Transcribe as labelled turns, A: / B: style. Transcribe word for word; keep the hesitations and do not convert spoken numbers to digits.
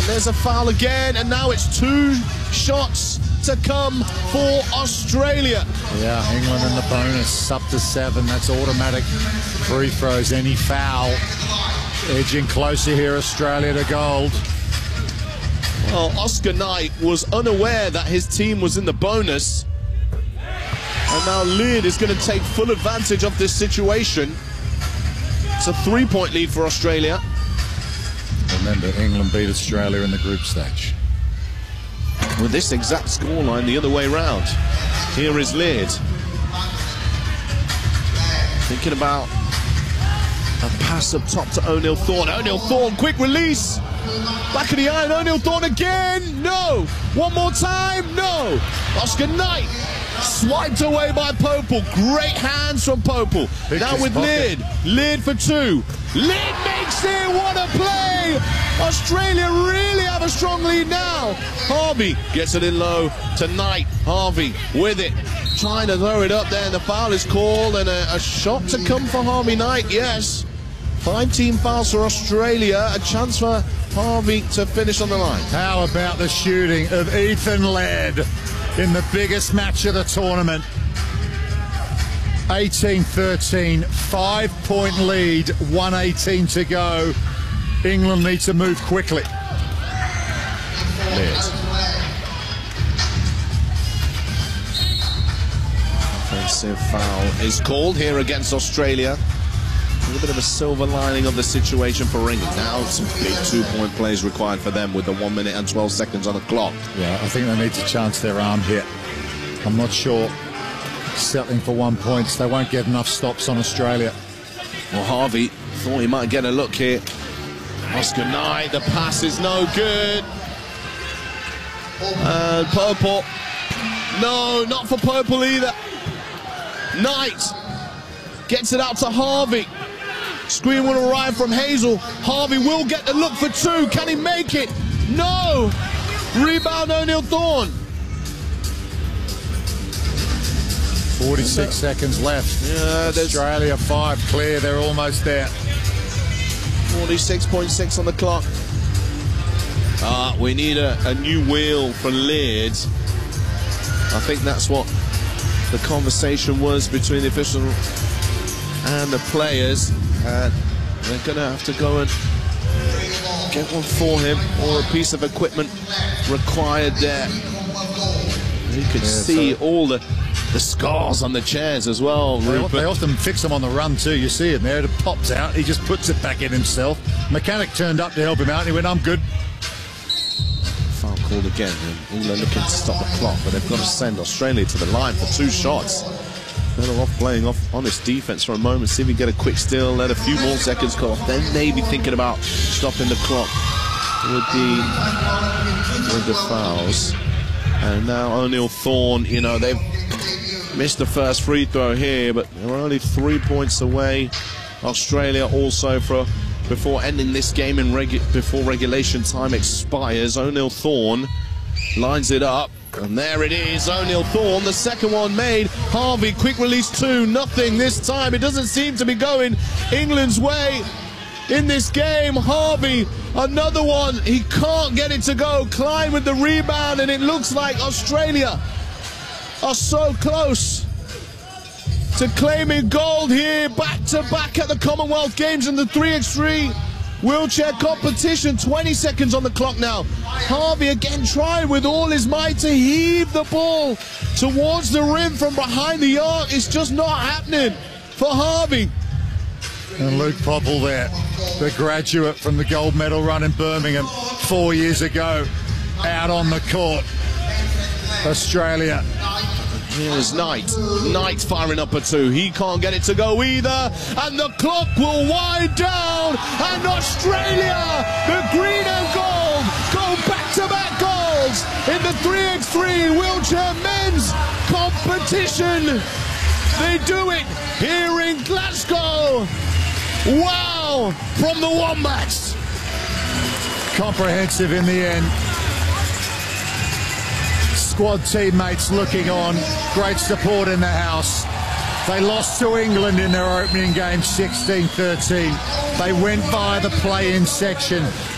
A: there's a foul again, and now it's two shots to come for Australia.
B: Yeah, England in the bonus, up to seven. That's automatic free throws. Any foul, edging closer here, Australia to gold.
A: Well, Oscar Knight was unaware that his team was in the bonus. And now Laird is going to take full advantage of this situation. It's a three-point lead for Australia.
B: Remember, England beat Australia in the group stage.
A: With this exact scoreline the other way round. Here is Laird. Thinking about a pass up top to O'Neill Thorne. O'Neill Thorne, quick release. Back of the iron, O'Neill Thorne again. No. One more time. No. Oscar Knight swiped away by Popel. Great hands from Popel.
B: Big
A: now with
B: pocket.
A: Laird. Laird for two. Laird makes it. What a play. Australia really have a strong lead now. Harvey gets it in low to Knight. Harvey with it. Trying to throw it up there, and the foul is called, and a, a shot to come for Harvey Knight. Yes. Five team fouls for Australia. A chance for Harvey to finish on the line.
B: How about the shooting of Ethan Laird in the biggest match of the tournament? eighteen thirteen, five-point lead, one eighteen to go. England need to move quickly.
A: Laird. Offensive foul is called here against Australia. A little bit of a silver lining of the situation for England. Now some big two-point plays required for them with the one minute and twelve seconds on the clock.
B: Yeah, I think they need to chance their arm here. I'm not sure. Settling for one points, they won't get enough stops on Australia.
A: Well, Harvey thought he might get a look here. Oscar Knight, the pass is no good. And Popel. No, not for Popel either. Knight gets it out to Harvey. Screen will arrive from Hazel. Harvey will get the look for two. Can he make it? No. Rebound O'Neill Thorne.
B: forty-six seconds left.
A: Yeah,
B: Australia five clear. They're almost there.
A: forty-six point six on the clock. Ah, we need a, a new wheel for Laird. I think that's what the conversation was between the official and the players. And they're going to have to go and get one for him, or a piece of equipment required there. You can yeah, see so all the the scars on the chairs as well.
B: They,
A: Rupert.
B: they often fix them on the run too. You see it there. It pops out. He just puts it back in himself. Mechanic turned up to help him out, and he went, "I'm good."
A: Foul called again. And England looking to stop the clock, but they've got to send Australia to the line for two shots. Better off playing off honest defense for a moment. See if we get a quick steal. Let a few more seconds go off. Then maybe thinking about stopping the clock with the with the fouls. And now O'Neill Thorne, you know, they've missed the first free throw here, but they're only three points away. Australia also for before ending this game in regu before regulation time expires. O'Neill Thorne lines it up, and there it is. O'Neill Thorne, the second one made. Harvey, quick release two, nothing this time. It doesn't seem to be going England's way in this game. Harvey, another one. He can't get it to go. Klein with the rebound, and it looks like Australia are so close to claiming gold here, back to back at the Commonwealth Games in the three by three wheelchair competition. twenty seconds on the clock now. Harvey again trying with all his might to heave the ball towards the rim from behind the arc. It's just not happening for Harvey.
B: And Luke Popel there, the graduate from the gold medal run in Birmingham four years ago, out on the court. Australia.
A: Here's Knight. Knight firing up a two. He can't get it to go either. And the clock will wind down. And Australia, the green and gold, go back-to-back golds in the three by three wheelchair men's competition. They do it here in Glasgow. Wow, from the Wombats.
B: Comprehensive in the end. Squad teammates looking on. Great support in the house. They lost to England in their opening game, sixteen thirteen. They went by the play-in section.